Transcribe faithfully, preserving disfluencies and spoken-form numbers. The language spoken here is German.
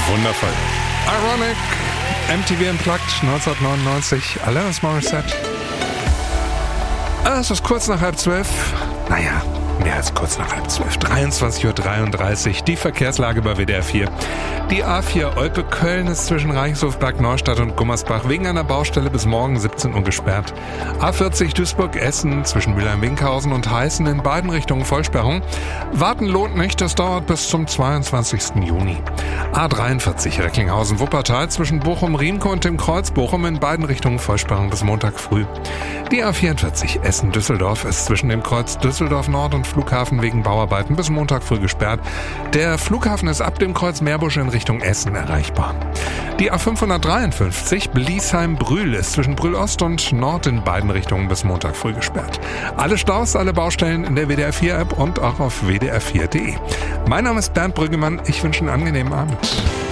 Wundervoll. Ironic, M T V Unplugged neunzehnhundertneunundneunzig, Alanis Morissette. Es ist kurz nach halb zwölf. Naja, mehr als kurz nach halb zwölf. dreiundzwanzig Uhr dreiunddreißig. Die Verkehrslage bei W D R vier. Die A vier Olpe-Köln ist zwischen Reichshof, Bergneustadt und Gummersbach wegen einer Baustelle bis morgen siebzehn Uhr gesperrt. A vierzig Duisburg-Essen zwischen Mülheim-Winkhausen und Heißen in beiden Richtungen Vollsperrung. Warten lohnt nicht, das dauert bis zum zweiundzwanzigsten Juni. A dreiundvierzig Recklinghausen-Wuppertal zwischen Bochum-Riemke und dem Kreuz Bochum in beiden Richtungen Vollsperrung bis Montag früh. Die A vierundvierzig Essen-Düsseldorf ist zwischen dem Kreuz Düsseldorf Nord und Flughafen wegen Bauarbeiten bis Montag früh gesperrt. Der Flughafen ist ab dem Kreuz Meerbusch in Richtung Essen erreichbar. Die A fünfhundertdreiundfünfzig Bliesheim-Brühl ist zwischen Brühl Ost und Nord in beiden Richtungen bis Montag früh gesperrt. Alle Staus, alle Baustellen in der W D R vier App und auch auf w d r vier punkt d e. Mein Name ist Bernd Brüggemann. Ich wünsche einen angenehmen Abend.